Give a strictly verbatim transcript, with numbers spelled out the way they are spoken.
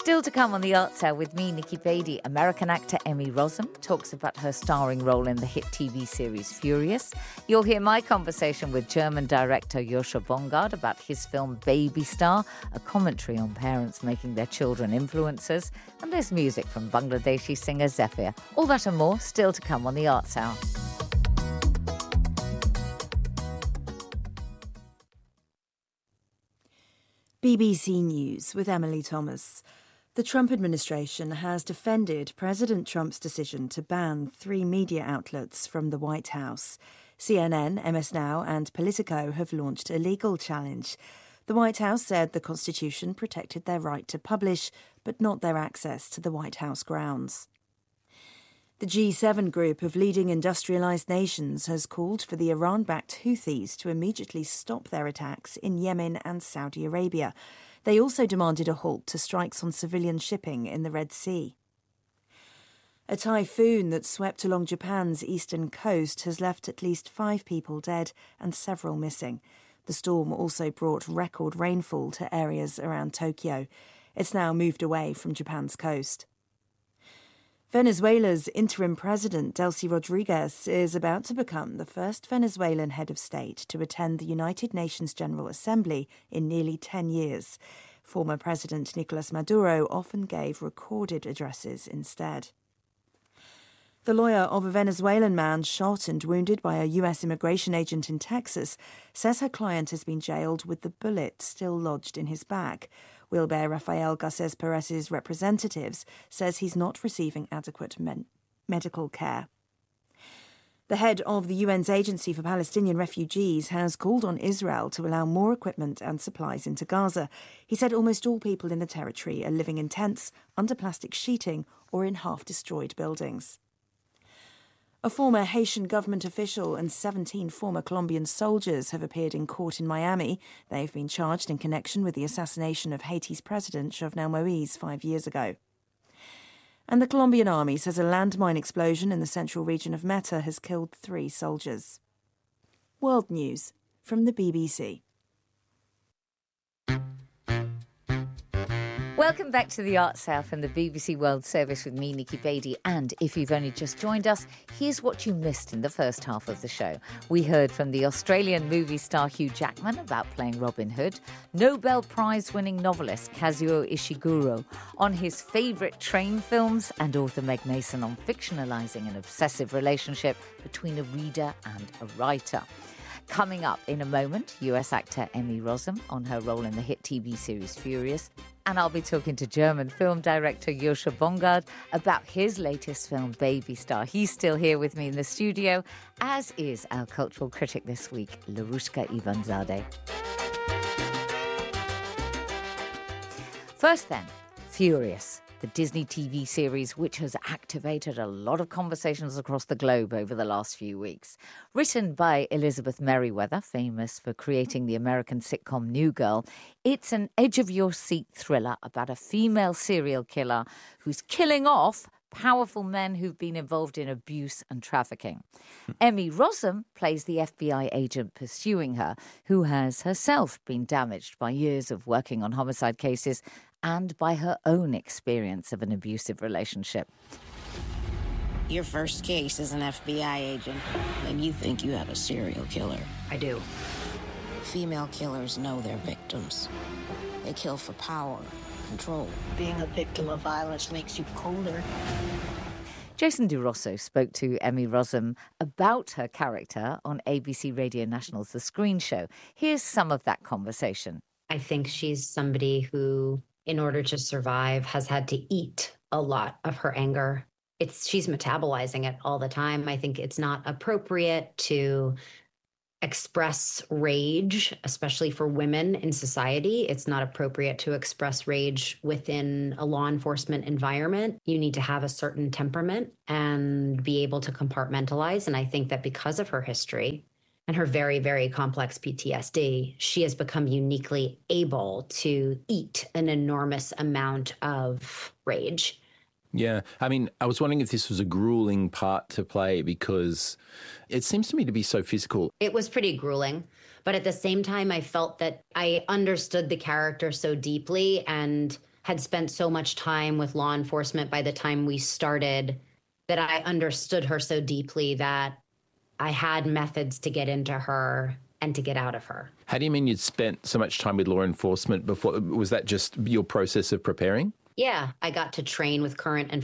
Still to come on the Art Cell with me, Nikki Beatty. American actor Emmy Rossum talks about her starring role in the hit T V series Furious. You'll hear my conversation with German director Joscha Bongard about his film Baby Star, a commentary on parents making their children influencers. And there's music from Bangladeshi singer Zephyr. All that and more still to come on the Art Cell. B B C News with Emily Thomas. The Trump administration has defended President Trump's decision to ban three media outlets from the White House. C N N, M S Now and Politico have launched a legal challenge. The White House said the Constitution protected their right to publish, but not their access to the White House grounds. The G seven group of leading industrialised nations has called for the Iran-backed Houthis to immediately stop their attacks in Yemen and Saudi Arabia. They also demanded a halt to strikes on civilian shipping in the Red Sea. A typhoon that swept along Japan's eastern coast has left at least five people dead and several missing. The storm also brought record rainfall to areas around Tokyo. It's now moved away from Japan's coast. Venezuela's interim president, Delcy Rodriguez, is about to become the first Venezuelan head of state to attend the United Nations General Assembly in nearly ten years. Former President Nicolas Maduro often gave recorded addresses instead. The lawyer of a Venezuelan man shot and wounded by a U S immigration agent in Texas says her client has been jailed with the bullet still lodged in his back. Wilber Rafael Garces Perez's representatives says he's not receiving adequate men- medical care. The head of the U N's Agency for Palestinian Refugees has called on Israel to allow more equipment and supplies into Gaza. He said almost all people in the territory are living in tents, under plastic sheeting or in half-destroyed buildings. A former Haitian government official and seventeen former Colombian soldiers have appeared in court in Miami. They've been charged in connection with the assassination of Haiti's president, Jovenel Moïse, five years ago. And the Colombian army says a landmine explosion in the central region of Meta has killed three soldiers. World News from the B B C. Welcome back to the Art Cell from the B B C World Service with me, Nikki Beatty. And if you've only just joined us, here's what you missed in the first half of the show. We heard from the Australian movie star Hugh Jackman about playing Robin Hood, Nobel Prize-winning novelist Kazuo Ishiguro on his favourite train films, and author Meg Mason on fictionalising an obsessive relationship between a reader and a writer. Coming up in a moment, U S actor Emmy Rossum on her role in the hit T V series Furious. And I'll be talking to German film director Joscha Bongard about his latest film, Baby Star. He's still here with me in the studio, as is our cultural critic this week, Larushka Ivanzadeh. First then, Furious, the Disney T V series which has activated a lot of conversations across the globe over the last few weeks. Written by Elizabeth Merriweather, famous for creating the American sitcom New Girl, it's an edge-of-your-seat thriller about a female serial killer who's killing off powerful men who've been involved in abuse and trafficking. Emmy Rossum plays the F B I agent pursuing her, who has herself been damaged by years of working on homicide cases and by her own experience of an abusive relationship. Your first case as an F B I agent, and you think you have a serial killer. I do. Female killers know their victims. They kill for power, control. Being a victim of violence makes you colder. Jason DeRosso spoke to Emmy Rossum about her character on A B C Radio National's The Screen Show. Here's some of that conversation. I think she's somebody who, in order to survive, has had to eat a lot of her anger. It's she's metabolizing it all the time. I think it's not appropriate to express rage, especially for women in society. It's not appropriate to express rage within a law enforcement environment. You need to have a certain temperament and be able to compartmentalize. And I think that because of her history and her very, very complex P T S D, she has become uniquely able to eat an enormous amount of rage. Yeah. I mean, I was wondering if this was a grueling part to play because it seems to me to be so physical. It was pretty grueling, but at the same time, I felt that I understood the character so deeply and had spent so much time with law enforcement by the time we started that I understood her so deeply that I had methods to get into her and to get out of her. How do you mean you'd spent so much time with law enforcement before? Was that just your process of preparing? Yeah, I got to train with current and